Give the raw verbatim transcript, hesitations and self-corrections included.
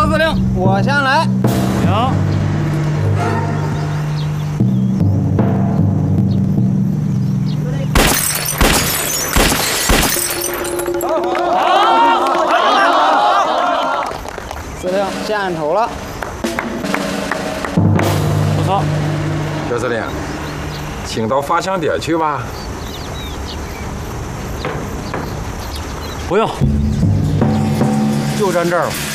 报司令，我先来。 行。 司令，先按头了。 不错。 薛司令，请到发枪点去吧。 不用，就站这儿了。